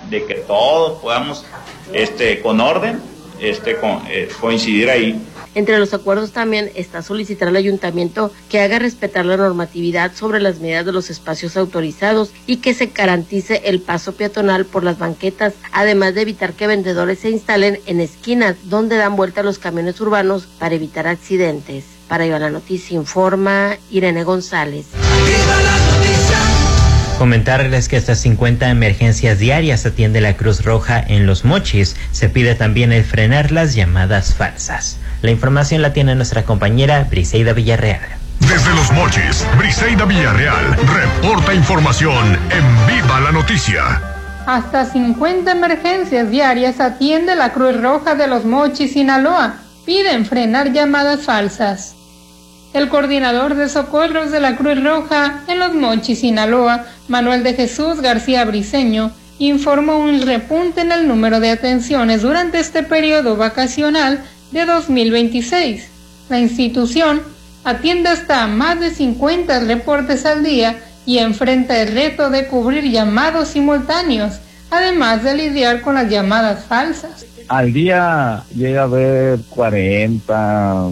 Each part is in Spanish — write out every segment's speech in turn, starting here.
de que todos podamos con orden coincidir ahí. Entre los acuerdos también está solicitar al ayuntamiento que haga respetar la normatividad sobre las medidas de los espacios autorizados y que se garantice el paso peatonal por las banquetas, además de evitar que vendedores se instalen en esquinas donde dan vuelta los camiones urbanos para evitar accidentes. Para Viva la Noticia informa Irene González. Comentarles que hasta 50 emergencias diarias atiende la Cruz Roja en Los Mochis. Se pide también el frenar las llamadas falsas. La información la tiene nuestra compañera Briseida Villarreal. Desde Los Mochis, Briseida Villarreal reporta información en Viva la Noticia. Hasta 50 emergencias diarias atiende la Cruz Roja de Los Mochis, Sinaloa. Piden frenar llamadas falsas. El coordinador de socorros de la Cruz Roja en Los Mochis, Sinaloa, Manuel de Jesús García Briceño, informó un repunte en el número de atenciones durante este periodo vacacional de 2026. La institución atiende hasta más de 50 reportes al día y enfrenta el reto de cubrir llamados simultáneos, además de lidiar con las llamadas falsas. Al día llega a haber 40,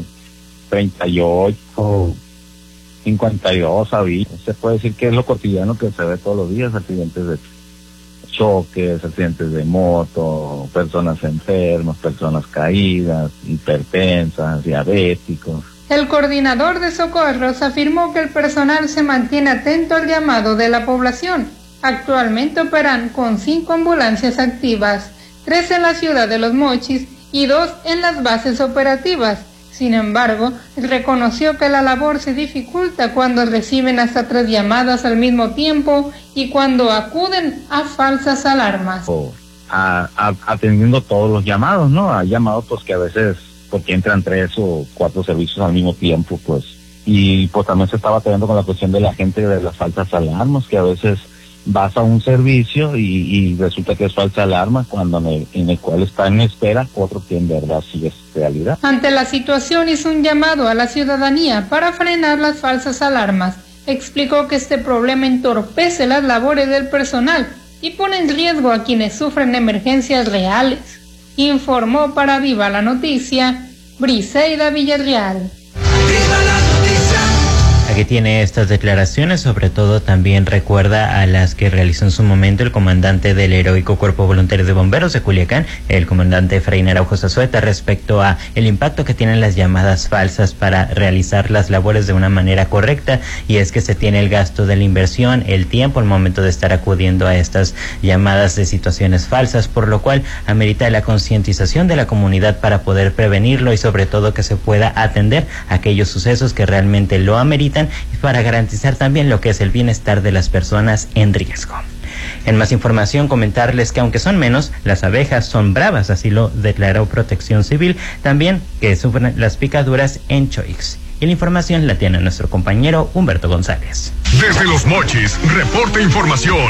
38, 52 avisos. Se puede decir que es lo cotidiano que se ve todos los días: accidentes de choques, accidentes de moto, personas enfermas, personas caídas, hipertensas, diabéticos. El coordinador de socorros afirmó que el personal se mantiene atento al llamado de la población. Actualmente operan con 5 ambulancias activas, 3 en la ciudad de Los Mochis y 2 en las bases operativas. Sin embargo, reconoció que la labor se dificulta cuando reciben hasta 3 llamadas al mismo tiempo y cuando acuden a falsas alarmas. Atendiendo todos los llamados, ¿no? Hay llamados pues que a veces porque entran 3 o 4 servicios al mismo tiempo, pues. Y pues también se estaba teniendo con la cuestión de la gente de las falsas alarmas, que a veces vas a un servicio y resulta que es falsa alarma, cuando en el cual está en espera otro que en verdad sí es realidad. Ante la situación hizo un llamado a la ciudadanía para frenar las falsas alarmas. Explicó que este problema entorpece las labores del personal y pone en riesgo a quienes sufren emergencias reales. Informó para Viva la Noticia, Briseida Villarreal. Que tiene estas declaraciones, sobre todo también recuerda a las que realizó en su momento el comandante del heroico Cuerpo Voluntario de Bomberos de Culiacán, el comandante Efraín Araujo Zazueta, respecto a el impacto que tienen las llamadas falsas para realizar las labores de una manera correcta, y es que se tiene el gasto de la inversión, el tiempo al momento de estar acudiendo a estas llamadas de situaciones falsas, por lo cual amerita la concientización de la comunidad para poder prevenirlo y sobre todo que se pueda atender aquellos sucesos que realmente lo ameritan, y para garantizar también lo que es el bienestar de las personas en riesgo. En más información, comentarles que aunque son menos, las abejas son bravas, así lo declaró Protección Civil, también que sufren las picaduras en Choix. Y la información la tiene nuestro compañero Humberto González. Desde Los Mochis, reporta información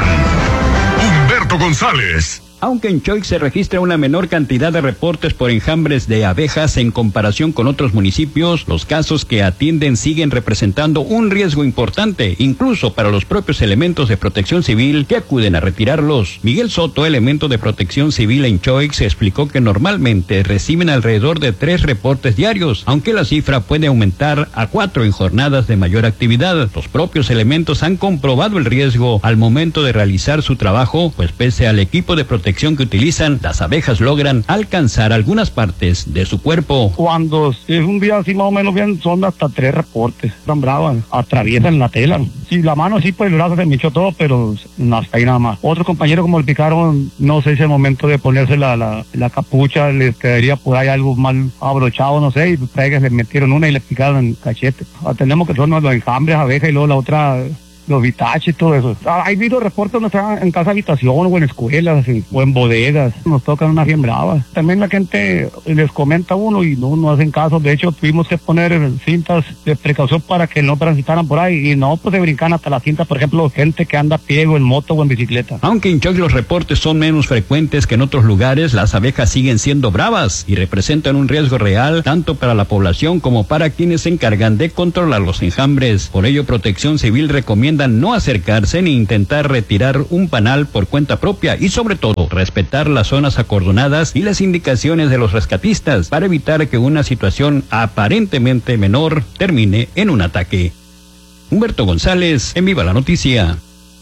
Humberto González. Aunque en Choix se registra una menor cantidad de reportes por enjambres de abejas en comparación con otros municipios, los casos que atienden siguen representando un riesgo importante, incluso para los propios elementos de Protección Civil que acuden a retirarlos. Miguel Soto, elemento de Protección Civil en Choix, explicó que normalmente reciben alrededor de 3 reportes diarios, aunque la cifra puede aumentar a 4 en jornadas de mayor actividad. Los propios elementos han comprobado el riesgo al momento de realizar su trabajo, pues pese al equipo de protección que utilizan, las abejas logran alcanzar algunas partes de su cuerpo. Cuando es un día así más o menos bien, son hasta 3 reportes. Están bravas, atraviesan la tela. Si la mano así, pues el brazo se me echó todo, pero hasta ahí nada más. Otro compañero, como le picaron, no sé si es el momento de ponerse la capucha, les quedaría por ahí algo mal abrochado, no sé, y pues, le metieron una y le picaron el cachete. Atendemos que son los enjambres, abejas, y luego la otra, los vitaches y todo eso. Hay habido reportes donde están en casa habitación o en escuelas o en bodegas. Nos tocan unas bien bravas. También la gente les comenta a uno y no hacen caso. De hecho, tuvimos que poner cintas de precaución para que no transitaran por ahí. Y no, pues se brincan hasta las cintas, por ejemplo, gente que anda a pie o en moto o en bicicleta. Aunque en Choix los reportes son menos frecuentes que en otros lugares, las abejas siguen siendo bravas y representan un riesgo real tanto para la población como para quienes se encargan de controlar los enjambres. Por ello, Protección Civil recomienda recomiendan no acercarse ni intentar retirar un panal por cuenta propia y sobre todo respetar las zonas acordonadas y las indicaciones de los rescatistas para evitar que una situación aparentemente menor termine en un ataque. Humberto González, en Viva la Noticia.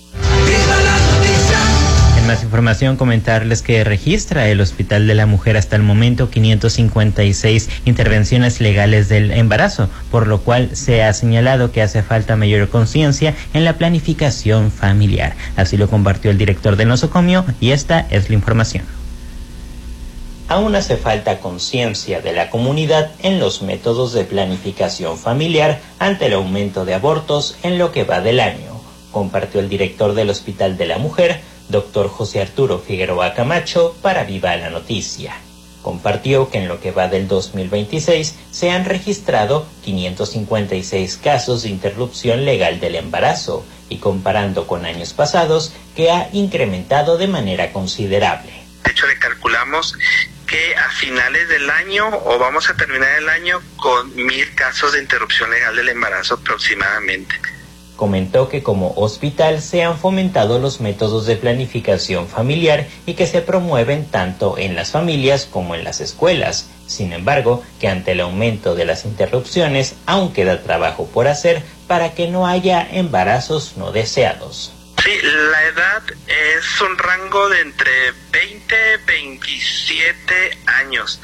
En más información, comentarles que registra el Hospital de la Mujer hasta el momento 556 intervenciones legales del embarazo, por lo cual se ha señalado que hace falta mayor conciencia en la planificación familiar. Así lo compartió el director del nosocomio y esta es la información. Aún hace falta conciencia de la comunidad en los métodos de planificación familiar ante el aumento de abortos en lo que va del año, compartió el director del Hospital de la Mujer, Dr. José Arturo Figueroa Camacho, para Viva la Noticia. Compartió que en lo que va del 2026 se han registrado 556 casos de interrupción legal del embarazo y comparando con años pasados que ha incrementado de manera considerable. De hecho, le calculamos que a finales del año o vamos a terminar el año con 1,000 casos de interrupción legal del embarazo aproximadamente. Comentó que como hospital se han fomentado los métodos de planificación familiar y que se promueven tanto en las familias como en las escuelas. Sin embargo, que ante el aumento de las interrupciones aún queda trabajo por hacer para que no haya embarazos no deseados. Sí, la edad es un rango de entre 20 y 27 años.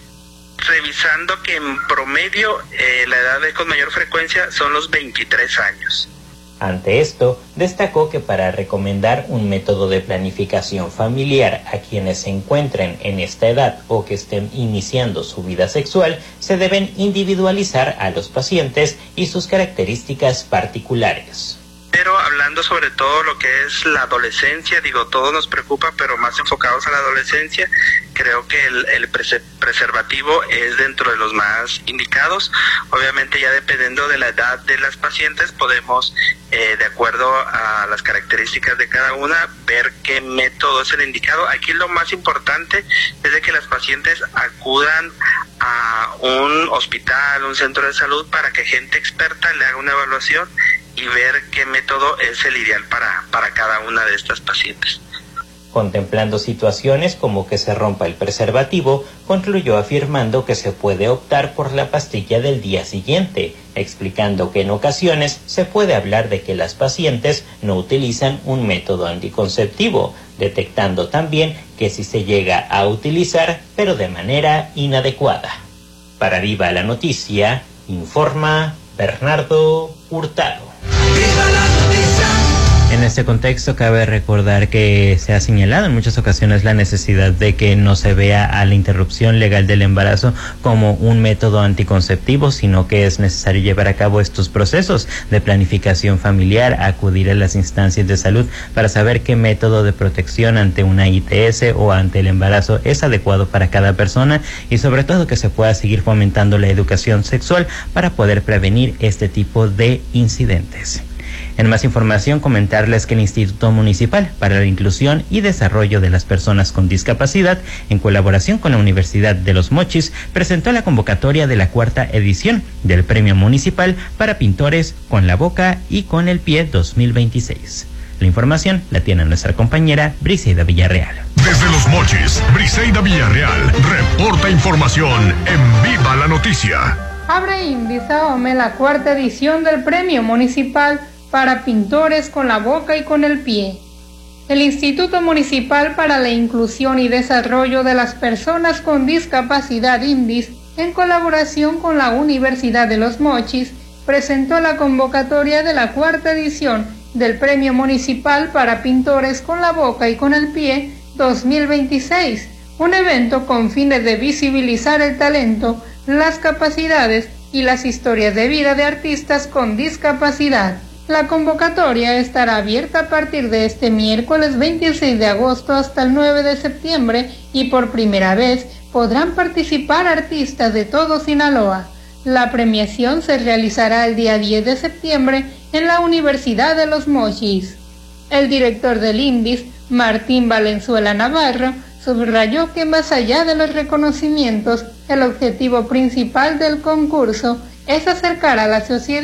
Revisando que en promedio la edad con mayor frecuencia son los 23 años. Ante esto, destacó que para recomendar un método de planificación familiar a quienes se encuentren en esta edad o que estén iniciando su vida sexual, se deben individualizar a los pacientes y sus características particulares. Pero hablando sobre todo lo que es la adolescencia, todo nos preocupa, pero más enfocados a la adolescencia, creo que el preservativo es dentro de los más indicados. Obviamente ya dependiendo de la edad de las pacientes podemos, de acuerdo a las características de cada una, ver qué método es el indicado. Aquí lo más importante es de que las pacientes acudan a un hospital, un centro de salud, para que gente experta le haga una evaluación y ver qué método es el ideal para cada una de estas pacientes. Contemplando situaciones como que se rompa el preservativo, concluyó afirmando que se puede optar por la pastilla del día siguiente, explicando que en ocasiones se puede hablar de que las pacientes no utilizan un método anticonceptivo, detectando también que si se llega a utilizar, pero de manera inadecuada. Para Viva la Noticia, informa Bernardo Hurtado. En este contexto cabe recordar que se ha señalado en muchas ocasiones la necesidad de que no se vea a la interrupción legal del embarazo como un método anticonceptivo, sino que es necesario llevar a cabo estos procesos de planificación familiar, acudir a las instancias de salud para saber qué método de protección ante una ITS o ante el embarazo es adecuado para cada persona y sobre todo que se pueda seguir fomentando la educación sexual para poder prevenir este tipo de incidentes. En más información, comentarles que el Instituto Municipal para la Inclusión y Desarrollo de las Personas con Discapacidad, en colaboración con la Universidad de Los Mochis, presentó la convocatoria de la 4ª edición del Premio Municipal para Pintores con la Boca y con el Pie 2026. La información la tiene nuestra compañera Briseida Villarreal. Desde Los Mochis, Briseida Villarreal reporta información en Viva la Noticia. Abre INDIS AOME la 4ª edición del Premio Municipal para Pintores con la Boca y con el Pie. El Instituto Municipal para la Inclusión y Desarrollo de las Personas con Discapacidad INDIS, en colaboración con la Universidad de Los Mochis, presentó la convocatoria de la 4ª edición del Premio Municipal para Pintores con la Boca y con el Pie 2026, un evento con fines de visibilizar el talento, las capacidades y las historias de vida de artistas con discapacidad. La convocatoria estará abierta a partir de este miércoles 26 de agosto hasta el 9 de septiembre y por primera vez podrán participar artistas de todo Sinaloa. La premiación se realizará el día 10 de septiembre en la Universidad de Los Mochis. El director del INDIS, Martín Valenzuela Navarro, subrayó que más allá de los reconocimientos, el objetivo principal del concurso es acercar a la sociedad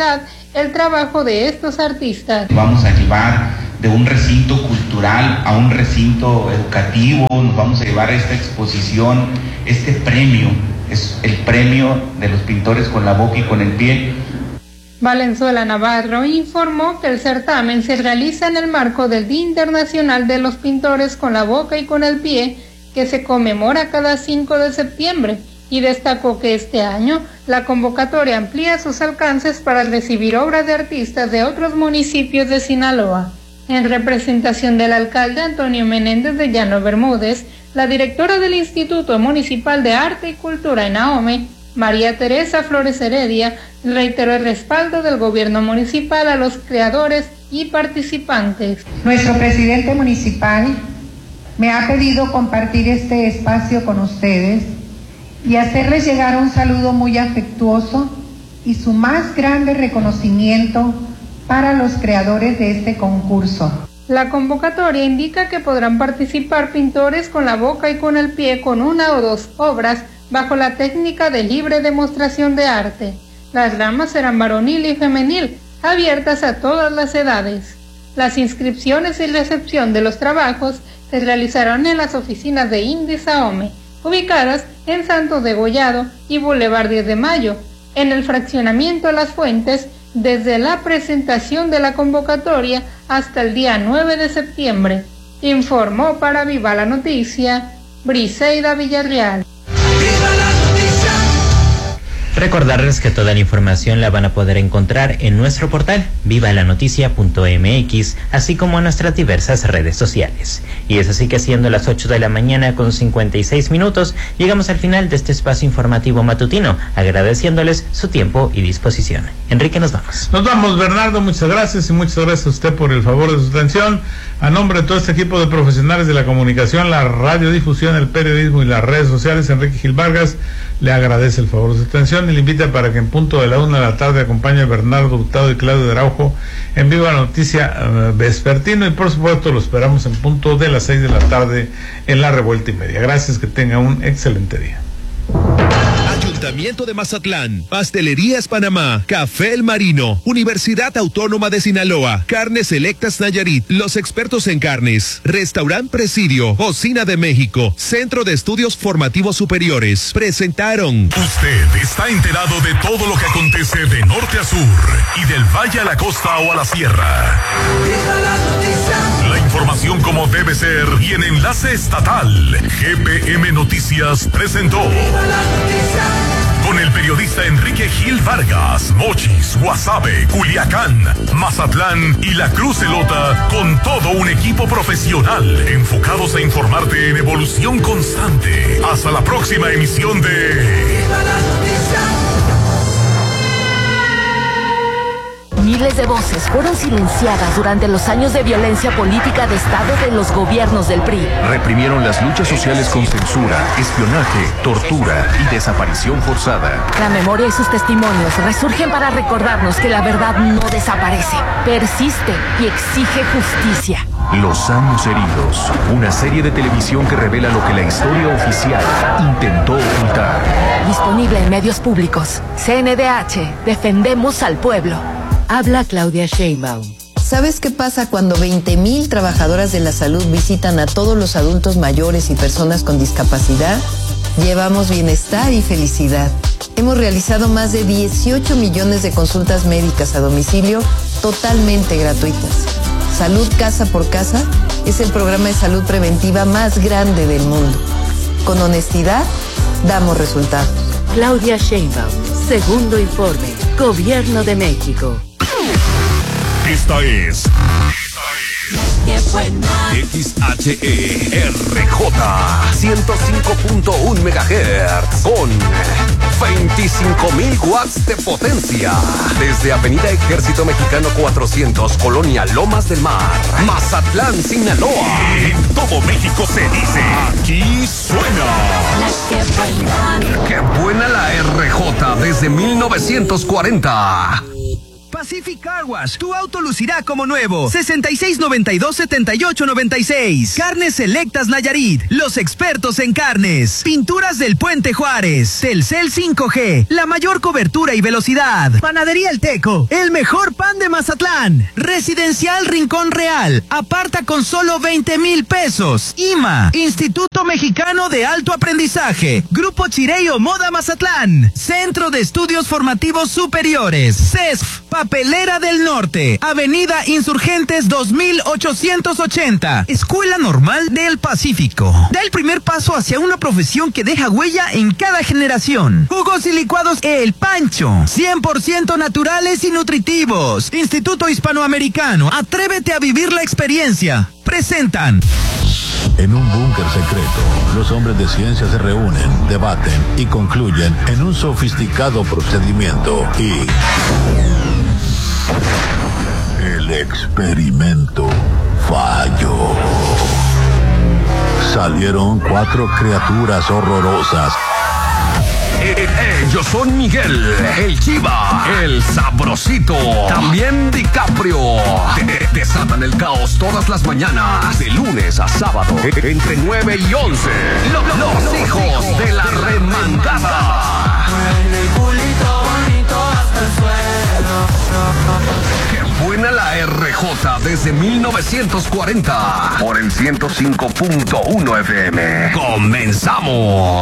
el trabajo de estos artistas. Vamos a llevar de un recinto cultural a un recinto educativo, nos vamos a llevar a esta exposición, este premio, es el premio de los pintores con la boca y con el pie. Valenzuela Navarro informó que el certamen se realiza en el marco del Día Internacional de los Pintores con la Boca y con el Pie, que se conmemora cada 5 de septiembre, y destacó que este año la convocatoria amplía sus alcances para recibir obras de artistas de otros municipios de Sinaloa. En representación del alcalde Antonio Menéndez de Llano Bermúdez, la directora del Instituto Municipal de Arte y Cultura en Ahome, María Teresa Flores Heredia, reiteró el respaldo del gobierno municipal a los creadores y participantes. Nuestro presidente municipal me ha pedido compartir este espacio con ustedes y hacerles llegar un saludo muy afectuoso y su más grande reconocimiento para los creadores de este concurso. La convocatoria indica que podrán participar pintores con la boca y con el pie con una o dos obras bajo la técnica de libre demostración de arte. Las ramas serán varonil y femenil, abiertas a todas las edades. Las inscripciones y recepción de los trabajos se realizarán en las oficinas de Indis Ahome, ubicadas en Santos de Gollado y Boulevard 10 de Mayo, en el fraccionamiento Las Fuentes, desde la presentación de la convocatoria hasta el día 9 de septiembre. Informó para Viva la Noticia, Briseida Villarreal. Recordarles que toda la información la van a poder encontrar en nuestro portal vivalanoticia.mx, así como en nuestras diversas redes sociales. Y es así que siendo las 8 de la mañana con 56 minutos, llegamos al final de este espacio informativo matutino, agradeciéndoles su tiempo y disposición. Enrique, nos vamos. Nos vamos, Bernardo, muchas gracias y muchas gracias a usted por el favor de su atención. A nombre de todo este equipo de profesionales de la comunicación, la radiodifusión, el periodismo y las redes sociales, Enrique Gil Vargas le agradece el favor de su atención y le invita para que en punto de la 1 de la tarde acompañe a Bernardo Hurtado y Claudio de Araujo en Viva la Noticia vespertino, y por supuesto lo esperamos en punto de las 6 de la tarde en La Revuelta y Media. Gracias, que tenga un excelente día. Ayuntamiento de Mazatlán, Pastelerías Panamá, Café El Marino, Universidad Autónoma de Sinaloa, Carnes Selectas Nayarit, los expertos en carnes, Restaurant Presidio, Cocina de México, Centro de Estudios Formativos Superiores, presentaron. Usted está enterado de todo lo que acontece de norte a sur y del valle a la costa o a la sierra. La información como debe ser y en enlace estatal. GPM Noticias presentó. Con el periodista Enrique Gil Vargas, Mochis, Guasave, Culiacán, Mazatlán y La Cruz Elota, con todo un equipo profesional enfocados a informarte en evolución constante. Hasta la próxima emisión de Miles de voces fueron silenciadas durante los años de violencia política de Estado de los gobiernos del PRI. Reprimieron las luchas sociales con censura, espionaje, tortura y desaparición forzada. La memoria y sus testimonios resurgen para recordarnos que la verdad no desaparece, persiste y exige justicia. Los años heridos, una serie de televisión que revela lo que la historia oficial intentó ocultar. Disponible en medios públicos. CNDH, defendemos al pueblo. Habla Claudia Sheinbaum. ¿Sabes qué pasa cuando 20,000 trabajadoras de la salud visitan a todos los adultos mayores y personas con discapacidad? Llevamos bienestar y felicidad. Hemos realizado más de 18 millones de consultas médicas a domicilio totalmente gratuitas. Salud Casa por Casa es el programa de salud preventiva más grande del mundo. Con honestidad, damos resultados. Claudia Sheinbaum, segundo informe, Gobierno de México. Esta es XHERJ 105.1 MHz con 25,000 watts de potencia. Desde Avenida Ejército Mexicano 400, Colonia Lomas del Mar, Mazatlán, Sinaloa. En todo México se dice, aquí suena. ¡Qué buena la RJ desde 1940! Pacific Car Wash, tu auto lucirá como nuevo. 6692-7896. Carnes Selectas Nayarit, los expertos en carnes. Pinturas del Puente Juárez. Telcel 5G, la mayor cobertura y velocidad. Panadería El Teco, el mejor pan de Mazatlán. Residencial Rincón Real, aparta con solo 20,000 pesos. IMA, Instituto Mexicano de Alto Aprendizaje. Grupo Chireo Moda Mazatlán. Centro de Estudios Formativos Superiores. CESF, Papelera del Norte, Avenida Insurgentes 2880. Escuela Normal del Pacífico. Da el primer paso hacia una profesión que deja huella en cada generación. Jugos y licuados El Pancho, 100% naturales y nutritivos. Instituto Hispanoamericano, atrévete a vivir la experiencia. Presentan. En un búnker secreto, los hombres de ciencia se reúnen, debaten y concluyen en un sofisticado procedimiento y... el experimento falló. Salieron 4 criaturas horrorosas. Ellos son Miguel, el Chiva, el Sabrosito, también DiCaprio. Desatan el caos todas las mañanas, de lunes a sábado, entre 9 y 11. Los hijos de la remangada. Qué buena la RJ desde 1940. Por el 105.1 FM. ¡Comenzamos!